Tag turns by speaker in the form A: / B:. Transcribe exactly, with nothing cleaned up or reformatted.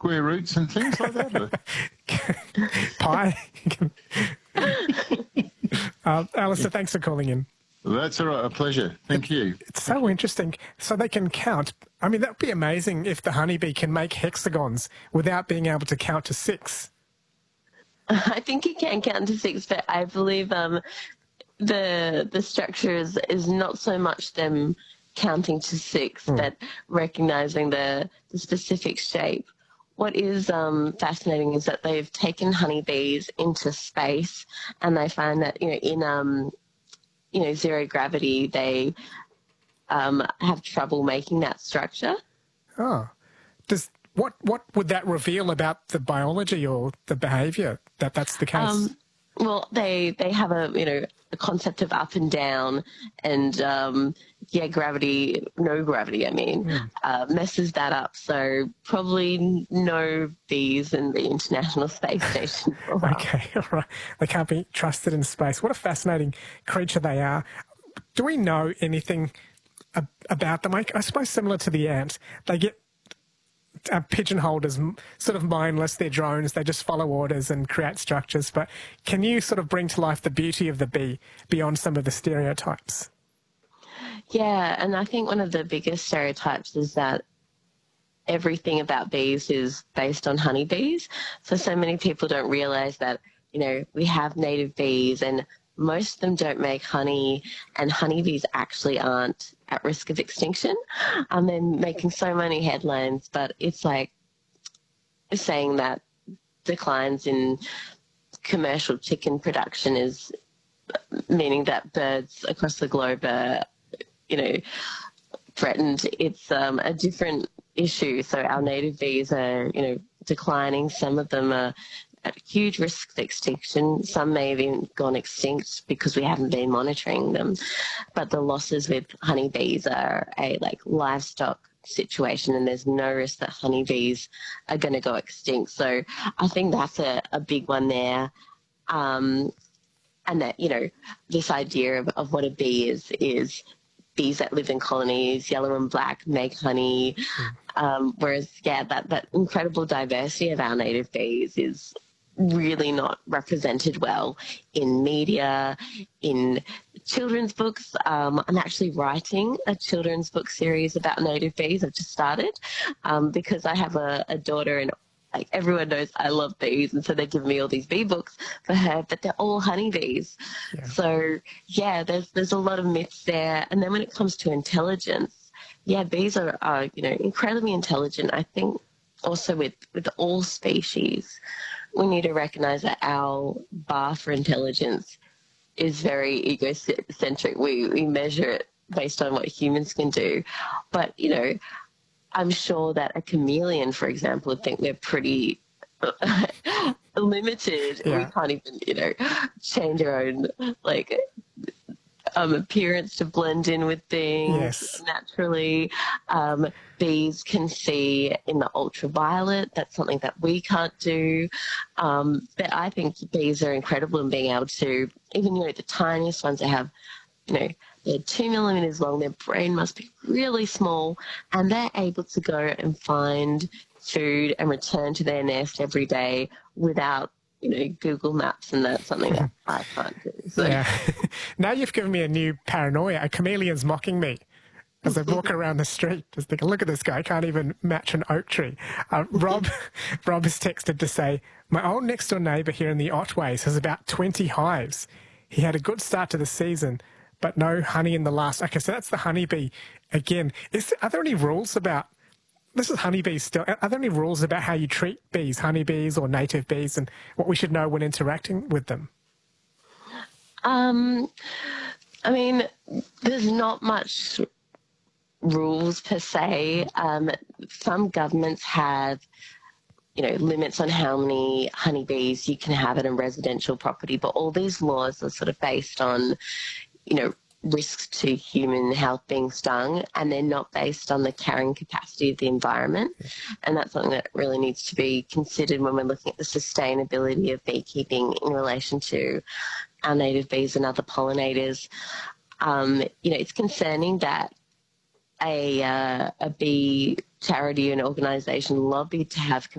A: square roots and things like that? Or?
B: Pie. uh, Alistair, thanks for calling in.
A: That's all right, a pleasure. Thank you.
B: It's so interesting. So they can count. I mean, that would be amazing if the honeybee can make hexagons without being able to count to six.
C: I think he can count to six, but I believe um, the the structure is, is not so much them counting to six, mm. but recognizing the, the specific shape. What is um, fascinating is that they've taken honeybees into space, and they find that, you know, in um, you know, zero gravity, they um, have trouble making that structure.
B: Oh, does what what would that reveal about the biology or the behaviour that that's the case? Um,
C: well, they they have a you know a concept of up and down, and um, yeah, gravity, no gravity. I mean, mm. uh, messes that up. So probably no bees in the International Space Station.
B: Okay, all right. They can't be trusted in space. What a fascinating creature they are. Do we know anything ab about them? I, I suppose similar to the ant, they get uh, pigeonholed as sort of mindless. They're drones. They just follow orders and create structures. But can you sort of bring to life the beauty of the bee beyond some of the stereotypes?
C: Yeah, and I think one of the biggest stereotypes is that everything about bees is based on honeybees. So, so many people don't realize that, you know, we have native bees and most of them don't make honey, and honeybees actually aren't at risk of extinction. Um, they're making so many headlines, but it's like saying that declines in commercial chicken production is meaning that birds across the globe are, you know, threatened. It's um, a different issue. So our native bees are, you know, declining. Some of them are at huge risk of extinction. Some may have even gone extinct because we haven't been monitoring them. But the losses with honeybees are a like livestock situation, and there's no risk that honeybees are going to go extinct. So I think that's a, a big one there. Um, and that, you know, this idea of, of what a bee is, is bees that live in colonies, yellow and black, make honey. Mm. Um, whereas, yeah, that, that incredible diversity of our native bees is really not represented well in media, in children's books. Um, I'm actually writing a children's book series about native bees. I've just started um, because I have a, a daughter, and like everyone knows I love bees, and so they've given me all these bee books for her, but they're all honeybees. Yeah. So yeah, there's there's a lot of myths there. And then when it comes to intelligence, yeah, bees are, are you know incredibly intelligent. I think also with with all species, we need to recognize that our bar for intelligence is very egocentric. We we measure it based on what humans can do, but you know. I'm sure that a chameleon, for example, would think we're pretty limited. Yeah. We can't even, you know, change our own, like, um, appearance to blend in with things yes. naturally. Um, bees can see in the ultraviolet. That's something that we can't do. Um, but I think bees are incredible in being able to, even, you know, the tiniest ones that have, you know, they're two millimeters long, their brain must be really small, and they're able to go and find food and return to their nest every day without, you know, Google Maps, and that's something that I can't do. So.
B: Yeah. Now you've given me a new paranoia. A chameleon's mocking me as I walk around the street, just thinking, look at this guy, can't even match an oak tree. Uh, Rob, Rob has texted to say, my old next-door neighbour here in the Otways has about twenty hives. He had a good start to the season, but no honey in the last. Okay, so that's the honeybee again. Is there, are there any rules about, this is honeybees still, are there any rules about how you treat bees, honeybees or native bees, and what we should know when interacting with them?
C: Um, I mean, there's not much rules per se. Um, some governments have, you know, limits on how many honeybees you can have at a residential property, but all these laws are sort of based on, you know, risks to human health being stung, and they're not based on the carrying capacity of the environment. And that's something that really needs to be considered when we're looking at the sustainability of beekeeping in relation to our native bees and other pollinators. Um, you know, it's concerning that a, uh, a bee charity and organisation lobbied to have